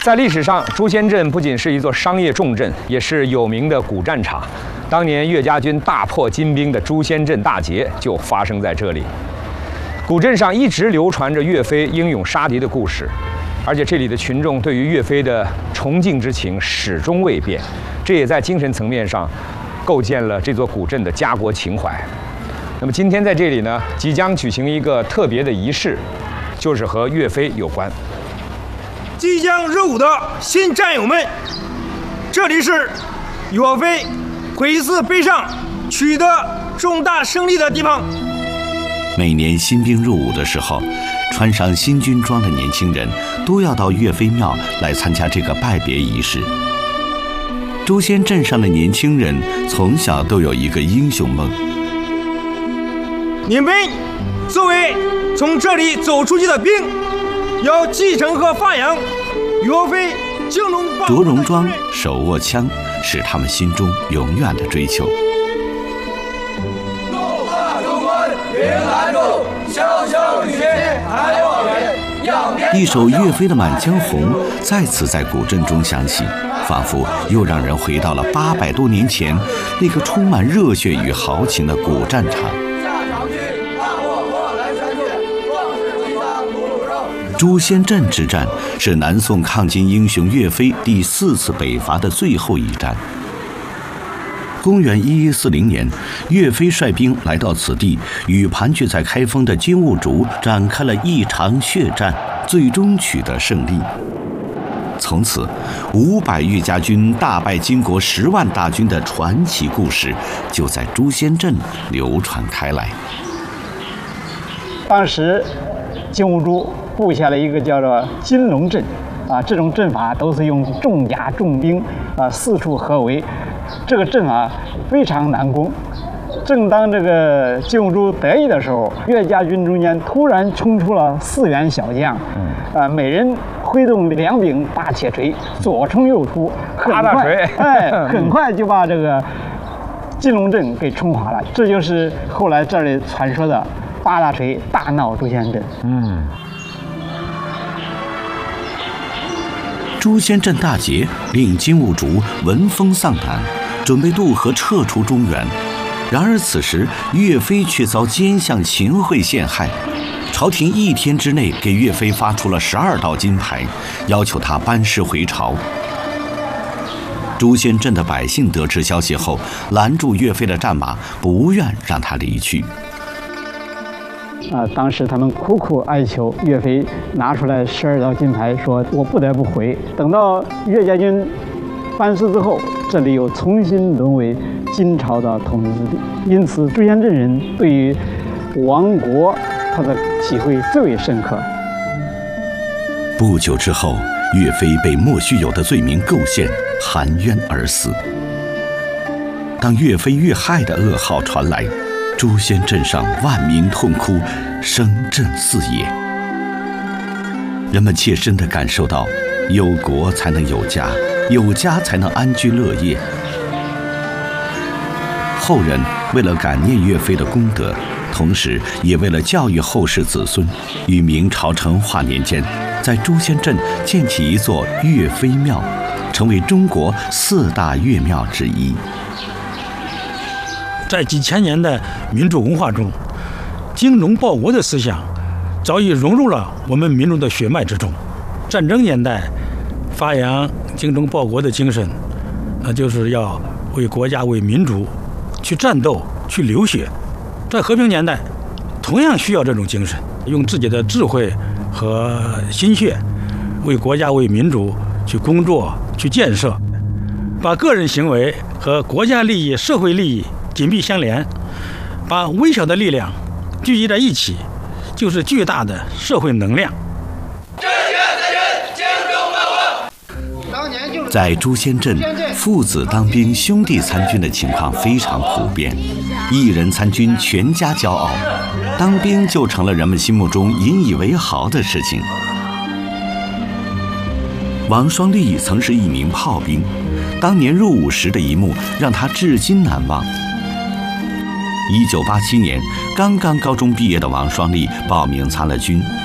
在历史上，朱仙镇不仅是一座商业重镇，也是有名的古战场。当年岳家军大破金兵的朱仙镇大捷就发生在这里。古镇上一直流传着岳飞英勇杀敌的故事，而且这里的群众对于岳飞的崇敬之情始终未变，这也在精神层面上构建了这座古镇的家国情怀。那么今天在这里呢，即将举行一个特别的仪式，就是和岳飞有关。 即将入伍的新战友们，这里是岳飞魁次碑上取得重大胜利的地方。 每年新兵入伍的时候，穿上新军装的年轻人都要到岳飞庙来参加这个拜别仪式。朱仙镇上的年轻人从小都有一个英雄梦。 你们作为从这里走出去的兵，要继承和发扬岳飞精龙报着戎装、手握枪，是他们心中永远的追求。 怒发冲冠，凭栏处，潇潇雨歇，还望远。 一首岳飞的《满江红》再次在古镇中响起，仿佛又让人回到了800多年前那个充满热血与豪情的古战场。朱仙镇之战是南宋抗金英雄岳飞第4次北伐的最后一战。公元1140年，岳飞率兵来到此地，与盘踞在开封的金兀术展开了一场血战，最终取得胜利。从此，500岳家军大败金国10万大军的传奇故事就在朱仙镇流传开来。 当时，金兀术布下了一个叫做金龙阵，这种阵法都是用重甲重兵四处合围，这个阵非常难攻。正当这个金兀术得意的时候，岳家军中间突然冲出了4员小将，每人挥动2柄大铁锤，左冲右突，很快就把这个金龙阵给冲垮了。这就是后来这里传说的8大锤大闹朱仙镇。 朱仙镇大捷令金兀术闻风丧胆，准备渡河撤出中原。然而此时岳飞却遭奸相秦桧陷害，朝廷1天之内给岳飞发出了12道金牌，要求他班师回朝。朱仙镇的百姓得知消息后，拦住岳飞的战马，不愿让他离去。 当时他们苦苦哀求岳飞拿出来12道金牌，说我不得不回。等到岳家军班师之后，这里又重新沦为金朝的统治之地。因此，朱仙镇人对于亡国他的体会最为深刻。 不久之后，岳飞被莫须有的罪名构陷，含冤而死。当岳飞遇害的噩耗传来，朱仙镇上万民痛哭，声震四野。人们切身地感受到，有国才能有家，有家才能安居乐业。后人为了感念岳飞的功德，同时也为了教育后世子孙，于明朝成化年间，在朱仙镇建起一座岳飞庙，成为中国4大岳庙之一。 在几千年的民主文化中，精忠报国的思想早已融入了我们民众的血脉之中。战争年代发扬精忠报国的精神，那就是要为国家为民族去战斗去流血。在和平年代同样需要这种精神，用自己的智慧和心血为国家为民族去工作去建设，把个人行为和国家利益社会利益紧密相连，把微小的力量聚集在一起，就是巨大的社会能量。 在朱仙镇，父子当兵、兄弟参军的情况非常普遍，一人参军，全家骄傲，当兵就成了人们心目中引以为豪的事情。王双立曾是一名炮兵，当年入伍时的一幕让他至今难忘。1987年，刚刚高中毕业的王双立报名参了军，